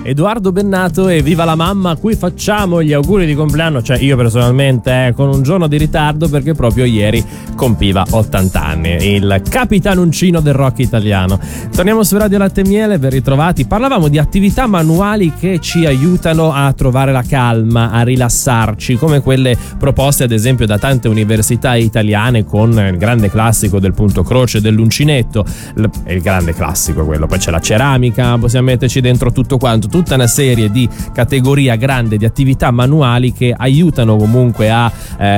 Edoardo Bennato e Viva la mamma, a cui facciamo gli auguri di compleanno, cioè io personalmente con un giorno di ritardo perché proprio ieri compiva 80 anni, il capitanuncino del rock italiano. Torniamo su Radio Latte e Miele, ben ritrovati. Parlavamo di attività manuali che ci aiutano a trovare la calma, a rilassarci, come quelle proposte ad esempio da tante università italiane con il grande classico del punto croce, dell'uncinetto, è il grande classico quello, poi c'è la ceramica, possiamo metterci dentro tutto quanto, tutta una serie di categoria grande di attività manuali che aiutano comunque a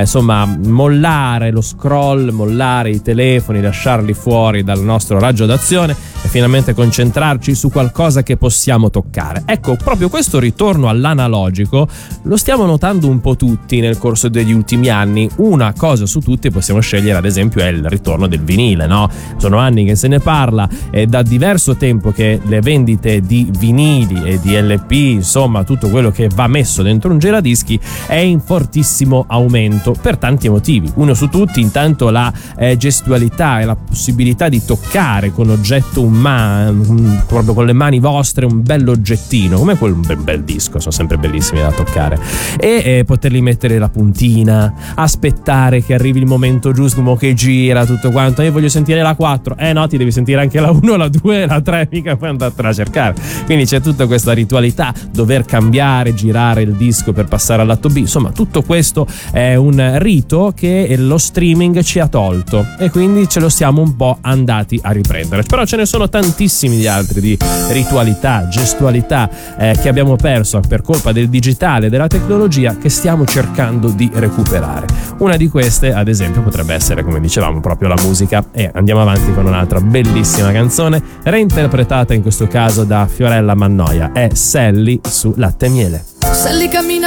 mollare lo scroll, mollare i telefoni, lasciarli fuori dal nostro raggio d'azione e finalmente concentrarci su qualcosa che possiamo toccare. Ecco, proprio questo ritorno all'analogico lo stiamo notando un po' tutti nel corso degli ultimi anni. Una cosa su tutte possiamo scegliere, ad esempio, è il ritorno del vinile, no? Sono anni che se ne parla, è da diverso tempo che le vendite di vinili e di LP, insomma tutto quello che va messo dentro un giradischi è in fortissimo aumento per tanti motivi. Uno su tutti, intanto la gestualità e la possibilità di toccare con oggetto proprio con le mani vostre un bell'oggettino come un bel disco, sono sempre bellissimi da toccare, e poterli mettere la puntina, aspettare che arrivi il momento giusto, come che gira tutto quanto. Io voglio sentire la 4, no, ti devi sentire anche la 1, la 2, la 3, mica puoi andartela a cercare. Quindi c'è tutta questa ritualità, dover cambiare, girare il disco per passare all'atto B. Insomma, tutto questo è un rito che lo streaming ci ha tolto e quindi ce lo siamo un po' andati a riprendere. Però ce ne sono tantissimi di altri di ritualità, gestualità che abbiamo perso per colpa del digitale e della tecnologia, che stiamo cercando di recuperare. Una di queste, ad esempio, potrebbe essere, come dicevamo, proprio la musica, e andiamo avanti con un'altra bellissima canzone reinterpretata in questo caso da Fiorella Mannoia, è Sally su Latte e Miele. Sally cammina